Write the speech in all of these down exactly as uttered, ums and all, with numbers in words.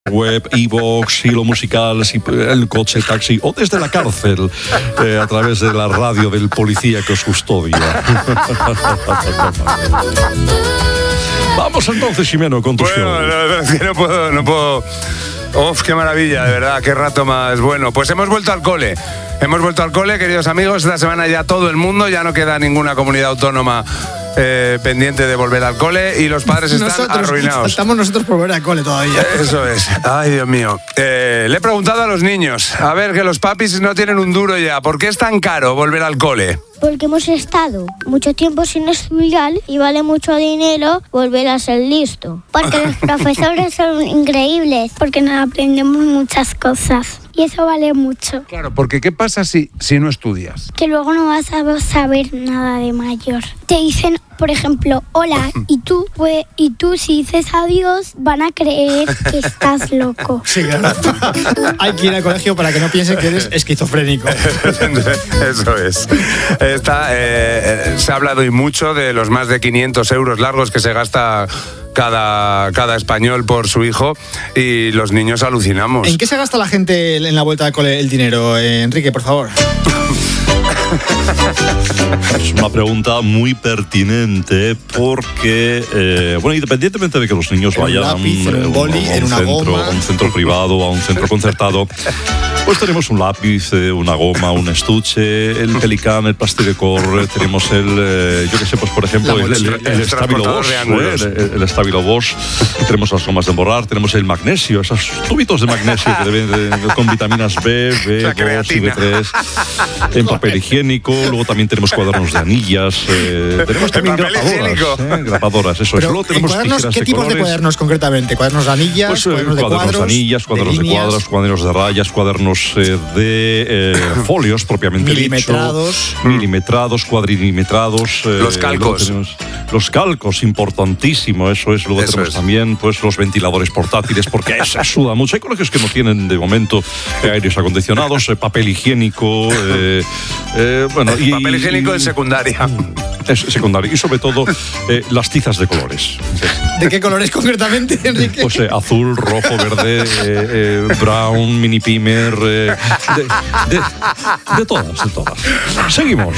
Web, iVoox, Hilo Musical, si el coche, taxi o desde la cárcel eh, a través de la radio del policía que os custodia. Vamos entonces, Ximeno, con tu bueno, show. No, es que no puedo, no puedo. Uf, qué maravilla, de verdad, qué rato más bueno. Pues hemos vuelto al cole. Hemos vuelto al cole, queridos amigos. Esta semana ya todo el mundo, ya no queda ninguna comunidad autónoma eh, pendiente de volver al cole y los padres están nosotros, arruinados. Estamos nosotros por volver al cole todavía. Eso es. Ay, Dios mío. Eh, le he preguntado a los niños, a ver, que los papis no tienen un duro ya. ¿Por qué es tan caro volver al cole? Porque hemos estado mucho tiempo sin estudiar y vale mucho dinero volver a ser listo. Porque los profesores son increíbles. Porque nos aprendemos muchas cosas y eso vale mucho. Claro, porque ¿qué pasa si, si no estudias? Que luego no vas a saber nada de mayor. Te dicen, por ejemplo, hola, y tú, pues, y tú si dices adiós, van a creer que estás loco. Sí, claro. Hay que ir al colegio para que no piensen que eres esquizofrénico. Eso es. Está, eh, se ha hablado y mucho de los más de quinientos euros largos que se gasta cada, cada español por su hijo y los niños alucinamos. ¿En qué se gasta la gente en la vuelta al cole el dinero, eh, Enrique, por favor? Es una pregunta muy pertinente porque, eh, bueno, independientemente de que los niños en vayan un lápiz, a un, en un boli, a un en una centro, goma. a un centro privado o a un centro concertado, pues tenemos un lápiz, eh, una goma, un estuche, el Pelican, el Plasticor, eh, tenemos el, eh, yo qué sé, pues por ejemplo, el, el, el, el Stabilo Bosch, eh, el, el Stabilo Bosch, tenemos las gomas de borrar, tenemos el magnesio, esos tubitos de magnesio que deben de, con vitaminas B, B dos y B tres, en papel higiénico, luego también tenemos cuadernos de anillas, eh, tenemos también grapadoras, eh, grapadoras, eso es. Luego tenemos cuadernos, tijeras ¿qué de tipos colores. de cuadernos concretamente? ¿Cuadernos de anillas? Pues, eh, cuadernos de cuadernos cuadros, de anillas, cuadernos de, de cuadros, cuadernos de rayas, cuadernos eh, de eh, folios propiamente milimetrados, dicho, milimetrados, cuadrilimetrados, eh, los calcos, tenemos, los calcos, importantísimo, eso es. Luego eso tenemos es. también pues los ventiladores portátiles porque se suda mucho. Hay colegios que no tienen de momento eh, aires acondicionados, eh, papel higiénico, eh, eh, bueno, y, papel higiénico y, en secundaria. Es secundario y sobre todo eh, las tizas de colores. ¿De qué colores concretamente, Enrique? Pues eh, azul, rojo, verde, eh, eh, brown, mini pimer, eh, de, de, de todas, de todas. Seguimos.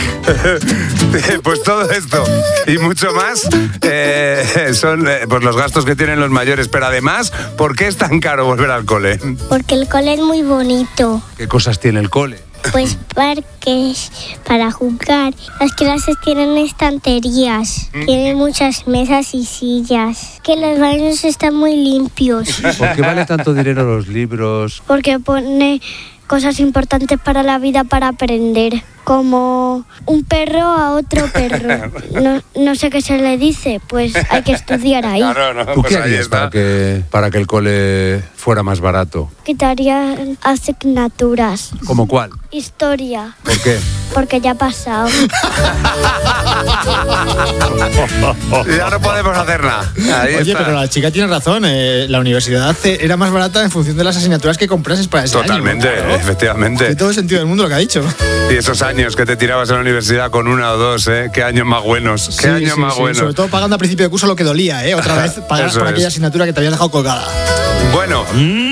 Pues todo esto y mucho más eh, son eh, pues los gastos que tienen los mayores, pero además, ¿por qué es tan caro volver al cole? Porque el cole es muy bonito. ¿Qué cosas tiene el cole? Pues parques para jugar. Las clases tienen estanterías. Tienen muchas mesas y sillas. Que los baños están muy limpios. ¿Por qué vale tanto dinero los libros? Porque pone cosas importantes para la vida para aprender. Como un perro a otro perro. No, no sé qué se le dice, pues hay que estudiar ahí. Claro, no, ¿Tú pues qué ahí harías está. para que, para que el cole fuera más barato? Quitaría asignaturas. ¿Cómo cuál? Historia, ¿Por qué? porque ya ha pasado. Ya no podemos hacer nada. Ahí Oye, está. pero la chica tiene razón. Eh, la universidad era más barata en función de las asignaturas que comprases para ese Totalmente, año. Claro. efectivamente. Tiene todo el sentido del mundo lo que ha dicho. Y esos años que te tirabas en la universidad con una o dos, ¿eh? Qué años más buenos. Qué Sí, años sí, más sí. buenos. Sobre todo pagando a principio de curso lo que dolía, ¿eh? Otra vez pagar Eso por es. aquella asignatura que te habían dejado colgada. Bueno,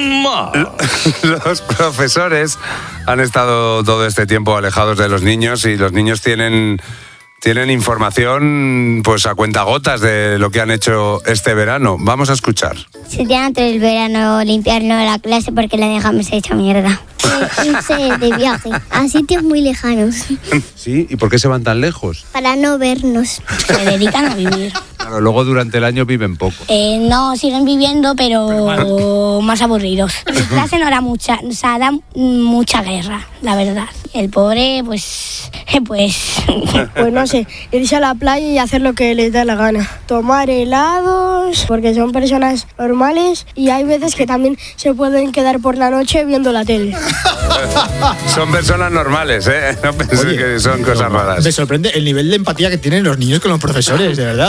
los profesores han estado todo este tiempo alejados de los niños y los niños tienen, tienen información pues a cuentagotas de lo que han hecho este verano. Vamos a escuchar. Se tiene todo el verano limpiarnos la clase porque la dejamos hecha mierda. Irse de viaje a sitios muy lejanos ¿Sí? ¿Y por qué se van tan lejos? para no vernos. Se dedican a vivir. Claro, luego durante el año viven poco. Eh, no, siguen viviendo, pero más aburridos. Mi clase no da mucha, o sea, da mucha guerra, la verdad. El pobre, pues, pues... Pues no sé, irse a la playa y hacer lo que les da la gana. Tomar helados, porque son personas normales y hay veces que también se pueden quedar por la noche viendo la tele. Son personas normales, ¿eh? No penséis Oye, que son cosas raras. Me sorprende el nivel de empatía que tienen los niños con los profesores, de verdad. O sea, son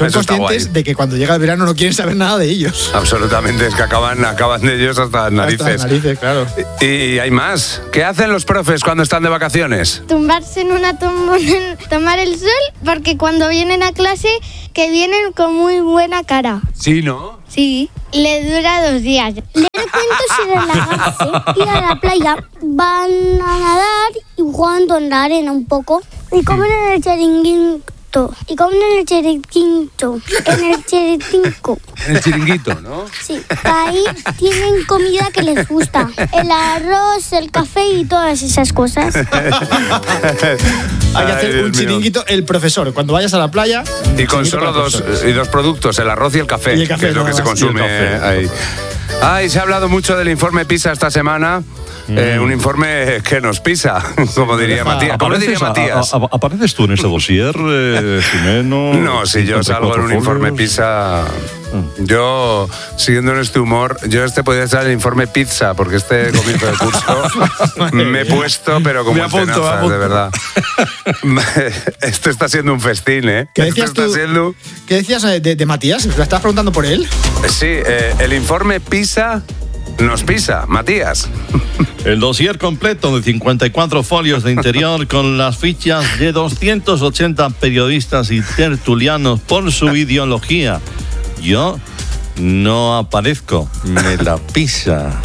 son Eso está conscientes guay. de que cuando llega el verano no quieren saber nada de ellos. Absolutamente, es que acaban, acaban de ellos hasta las narices. Hasta las narices, claro. Y, y hay más. ¿Qué hacen los profes cuando están de vacaciones? Tumbarse en una tumbona, tomar el sol, porque cuando vienen a clase, que vienen con muy buena cara. Sí, ¿no? Sí, le dura dos días. Le cuento si relajarse, ir a la playa, van a nadar y jugando en la arena un poco. Y comen en el chiringuito. Y comen en el chiringuito. En el chiringuito. En el chiringuito, ¿no? Sí, ahí tienen comida que les gusta. El arroz, el café y todas esas cosas. Hay que Ay, hacer Dios un mío. chiringuito, el profesor. Cuando vayas a la playa. Y con chiringuito solo para dos, profesores. y dos productos, el arroz y el café, Y el café, que es lo que nada se más. consume Y el café. ahí. Ay, se ha hablado mucho del informe PISA esta semana. Eh, un informe que nos pisa, como diría Deja- Matías. ¿Cómo diría ¿Apareces, a- Matías? a- a- ¿Apareces tú en este dossier, eh, Jimeno? No, si yo salgo en un cincuenta y cuatro informe folios. PISA, yo, siguiendo en este humor, yo este podría estar el informe pizza, porque este comienzo de curso me he puesto, pero como Me apunto, me tenazas, apunto. de verdad. Esto está siendo un festín, ¿eh? ¿Qué Esto decías está tú? siendo... ¿Qué decías eh, de, de Matías? ¿La estabas preguntando por él? Sí, eh, el informe PISA nos pisa, Matías. El dossier completo de cincuenta y cuatro folios de interior con las fichas de doscientos ochenta periodistas y tertulianos por su ideología. Yo no aparezco, me la pisa.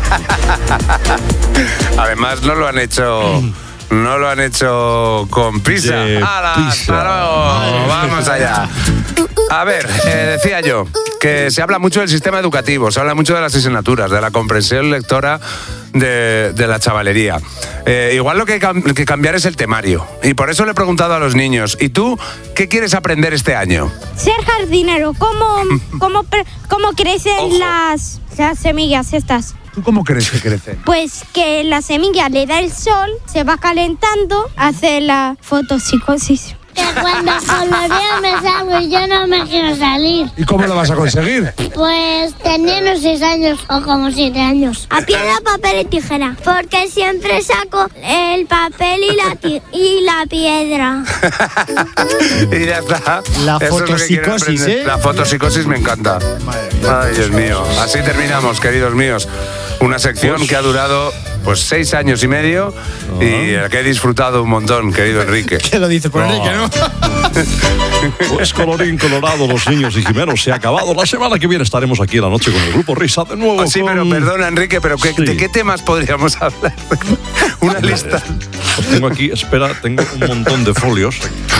Además, no lo han hecho... No lo han hecho con prisa. De ¡Hala, pisa. hasta luego! Vamos allá. A ver, eh, decía yo que se habla mucho del sistema educativo, se habla mucho de las asignaturas, de la comprensión lectora de, de la chavalería. Eh, igual lo que hay cam- que cambiar es el temario. Y por eso le he preguntado a los niños, ¿y tú qué quieres aprender este año? Ser jardinero, ¿cómo, cómo, pre- cómo crecen Ojo. las, las semillas estas? ¿Tú cómo crees que crece? Pues que la semilla le da el sol, se va calentando, hace la fotopsicosis. Que cuando colorea me salgo y yo no me quiero salir. ¿Y cómo lo vas a conseguir? Pues tenía unos seis años o como siete años. A piedra, papel y tijera. Porque siempre saco el papel y la, ti- y la piedra. Y ya está. La Eso es lo que quiero fotopsicosis, aprender. ¿eh? La fotopsicosis me encanta. Ay, Dios mío. Así terminamos, queridos míos. Una sección Pues- que ha durado pues seis años y medio y la que he disfrutado un montón, querido Enrique. ¿Qué lo dices por No. Enrique, no? Pues colorín colorado, los niños y Jimeno, se ha acabado. La semana que viene estaremos aquí en la noche con el grupo Risa de nuevo. Oh, sí, con- pero perdona, Enrique, pero ¿qué- Sí. ¿de qué temas podríamos hablar? Una lista. Pues tengo aquí, espera, tengo un montón de folios.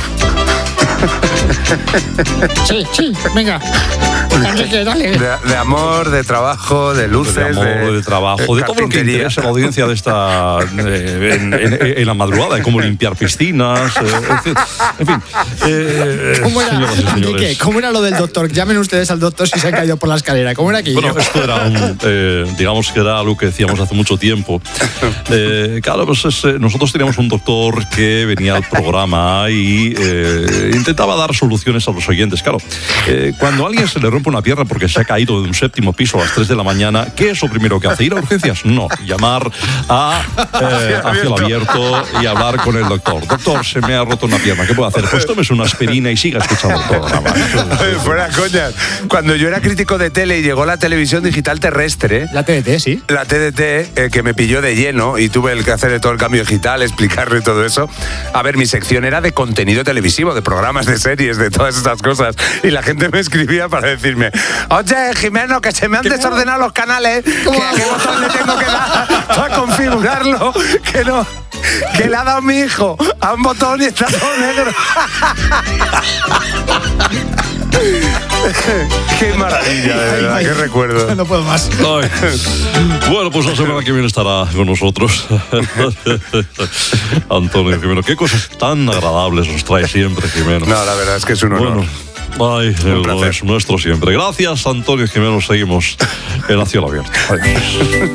Sí, sí, venga. Enrique, dale. De, de amor, de trabajo, de luces, De amor, de, trabajo, de todo lo que carpintería. interesa a la audiencia de esta eh, en, en- en la madrugada, de cómo limpiar piscinas, eh, en fin. En fin eh, ¿Cómo era, señoras y señores. Enrique, ¿cómo era lo del doctor? Llamen ustedes al doctor si se han caído por la escalera. ¿Cómo era aquello? Bueno, esto era un, eh, digamos que era algo que decíamos hace mucho tiempo. Eh, claro, pues es, eh, nosotros teníamos un doctor que venía al programa y eh, intentaba dar soluciones a los oyentes. Claro, eh, cuando a alguien se le rompe una pierna porque se ha caído de un séptimo piso a las tres de la mañana, ¿qué es lo primero que hace? ¿Ir a urgencias? No, llamar a, eh, a cielo abierto y hablar con el doctor. Doctor, se me ha roto una pierna, ¿qué puedo hacer? Pues tómese una aspirina y siga escuchando el programa. Oye, fuera coñas. Cuando yo era crítico de tele y llegó la televisión digital terrestre, La T D T, sí. la T D T, eh, que me pilló de lleno y tuve el que hacer todo el cambio digital, explicarle todo eso. A ver, mi sección era de contenido televisivo, de programas, de series, de todas estas cosas. Y la gente me escribía para decirme, oye, Jimeno, que se me han desordenado los canales, que a qué botón le tengo que dar para configurarlo, que no... Que le ha dado mi hijo a un botón y está todo negro. Qué maravilla, de verdad, Ay, qué recuerdo. No puedo más. Ay. Bueno, pues la semana que viene estará con nosotros Antonio Jimeno. Qué cosas tan agradables nos trae siempre, Jimeno. No, la verdad es que es un honor. Bueno, ay, Un placer. es nuestro siempre. Gracias, Antonio Jimeno. Seguimos en la cielo abierto. Adiós.